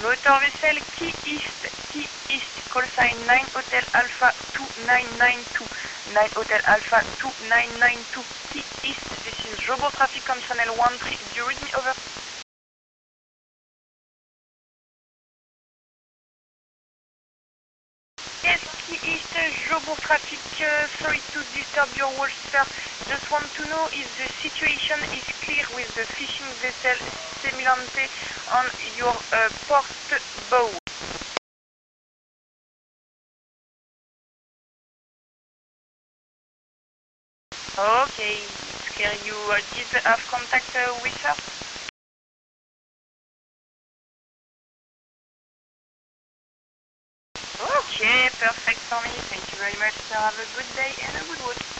Motor vessel Key East, call sign 9 Hotel Alpha 2992, 9 Hotel Alpha 2992, Key East, this is Jobo traffic on channel 13, do you read me, over? Yes, Key East, Jobo traffic, sorry to disturb your watch, sir. Just want to know if the situation is clear with the fishing vessel Semilante on your port bow. Okay, it's clear. You did have contact with her? Okay, perfect for me. Thank you very much, sir. Have a good day and a good watch.